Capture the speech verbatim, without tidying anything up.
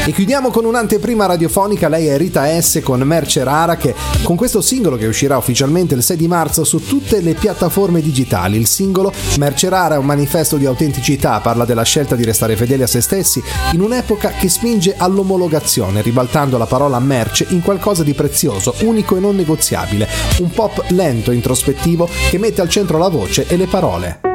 E chiudiamo con un'anteprima radiofonica, lei è Rita S con Merce Rara, che con questo singolo che uscirà ufficialmente il sei di marzo su tutte le piattaforme digitali. Il singolo Merce Rara è un manifesto di autenticità, parla della scelta di restare fedeli a se stessi in un'epoca che spinge all'omologazione, ribaltando la parola merce in qualcosa di prezioso, unico e non negoziabile, un pop lento, introspettivo che mette al centro la voce e le parole.